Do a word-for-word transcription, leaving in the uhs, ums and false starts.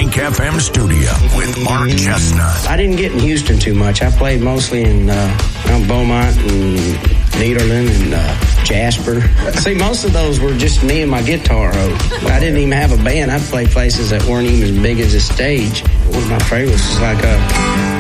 Peak F M studio with Mark Chestnut. I didn't get in Houston too much. I played mostly in uh, Beaumont and Nederland and uh, Jasper. See, most of those were just me and my guitar. I didn't even have a band. I played places that weren't even as big as a stage. One of my favorites was like a...